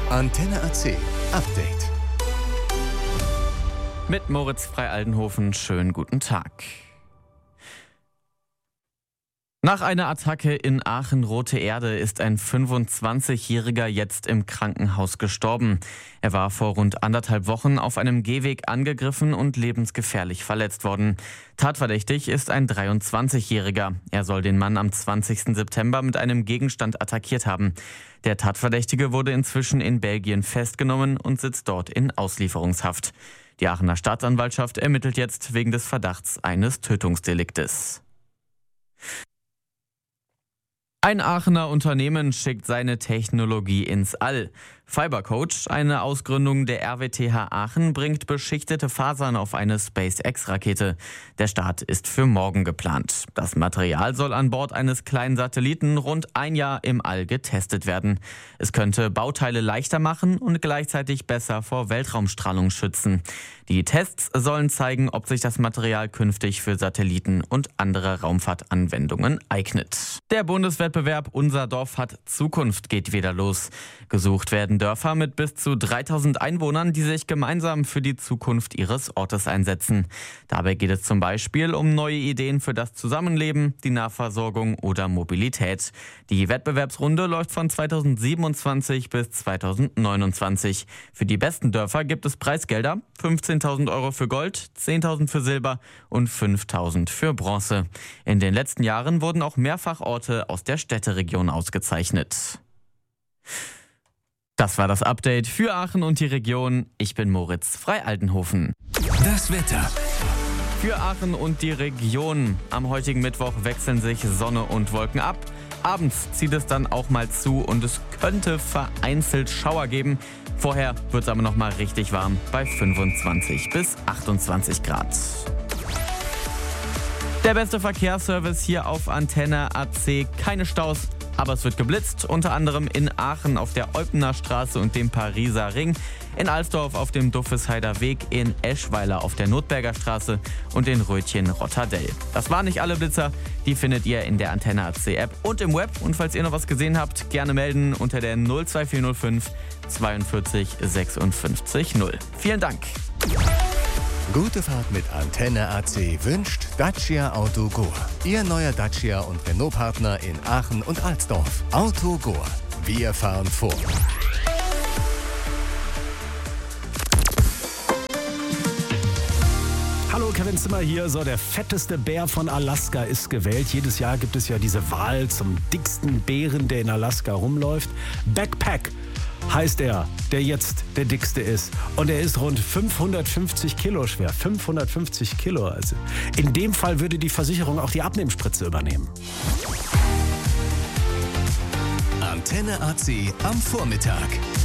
Antenne AC Update. Mit Moritz Frei-Aldenhofen, schönen guten Tag. Nach einer Attacke in Aachen-Rote Erde ist ein 25-Jähriger jetzt im Krankenhaus gestorben. Er war vor rund 1,5 Wochen auf einem Gehweg angegriffen und lebensgefährlich verletzt worden. Tatverdächtig ist ein 23-Jähriger. Er soll den Mann am 20. September mit einem Gegenstand attackiert haben. Der Tatverdächtige wurde inzwischen in Belgien festgenommen und sitzt dort in Auslieferungshaft. Die Aachener Staatsanwaltschaft ermittelt jetzt wegen des Verdachts eines Tötungsdeliktes. Ein Aachener Unternehmen schickt seine Technologie ins All. Fibercoach, eine Ausgründung der RWTH Aachen, bringt beschichtete Fasern auf eine SpaceX-Rakete. Der Start ist für morgen geplant. Das Material soll an Bord eines kleinen Satelliten rund 1 Jahr im All getestet werden. Es könnte Bauteile leichter machen und gleichzeitig besser vor Weltraumstrahlung schützen. Die Tests sollen zeigen, ob sich das Material künftig für Satelliten und andere Raumfahrtanwendungen eignet. Der Bundeswettbewerb Unser Dorf hat Zukunft geht wieder los. Gesucht werden Dörfer mit bis zu 3000 Einwohnern, die sich gemeinsam für die Zukunft ihres Ortes einsetzen. Dabei geht es zum Beispiel um neue Ideen für das Zusammenleben, die Nahversorgung oder Mobilität. Die Wettbewerbsrunde läuft von 2027 bis 2029. Für die besten Dörfer gibt es Preisgelder: 15.000 Euro für Gold, 10.000 für Silber und 5.000 für Bronze. In den letzten Jahren wurden auch mehrfach Orte aus der Städteregion ausgezeichnet. Das war das Update für Aachen und die Region. Ich bin Moritz Frei-Aldenhofen. Das Wetter. Für Aachen und die Region. Am heutigen Mittwoch wechseln sich Sonne und Wolken ab. Abends zieht es dann auch mal zu und es könnte vereinzelt Schauer geben. Vorher wird es aber noch mal richtig warm bei 25 bis 28 Grad. Der beste Verkehrsservice hier auf Antenne AC. Keine Staus, aber es wird geblitzt, unter anderem in Aachen auf der Eupener Straße und dem Pariser Ring, in Alsdorf auf dem Duffesheider Weg, in Eschweiler auf der Notberger Straße und in Rötchen-Rotterdell. Das waren nicht alle Blitzer, die findet ihr in der Antenne AC App und im Web. Und falls ihr noch was gesehen habt, gerne melden unter der 02405 42 56 0. Vielen Dank. Gute Fahrt mit Antenne AC wünscht Dacia Autogor. Ihr neuer Dacia und Renault-Partner in Aachen und Alsdorf. Autogor. Wir fahren vor. Hallo, Kevin Zimmer hier. So, der fetteste Bär von Alaska ist gewählt. Jedes Jahr gibt es ja diese Wahl zum dicksten Bären, der in Alaska rumläuft. Backpack heißt er, der jetzt der dickste ist. Und er ist rund 550 Kilo schwer. 550 Kilo. Also in dem Fall würde die Versicherung auch die Abnehmspritze übernehmen. Antenne AC am Vormittag.